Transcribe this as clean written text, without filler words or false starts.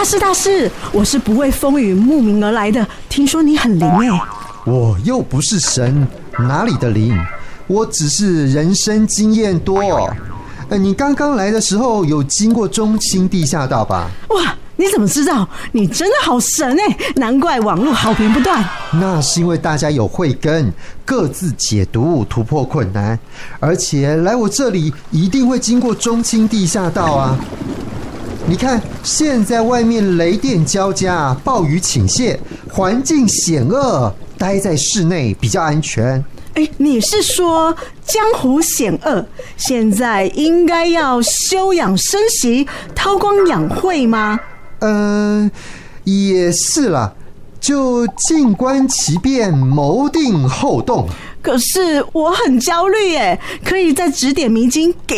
大师，我是不畏风雨慕名而来的，听说你很灵哎。 我又不是神，哪里的灵？我只是人生经验多。你刚刚来的时候有经过中清地下道吧？ 哇，你怎么知道？你真的好神哎！难怪网络好评不断。 那是因为大家有慧根，各自解读突破困难，而且来我这里一定会经过中清地下道啊。你看，现在外面雷电交加，暴雨倾泻，环境险恶，待在室内比较安全。 你是说江湖险恶，现在应该要休养生息，韬光养晦吗？ 也是啦，就静观其变，谋定后动。 可是我很焦虑耶，可以再指点迷津给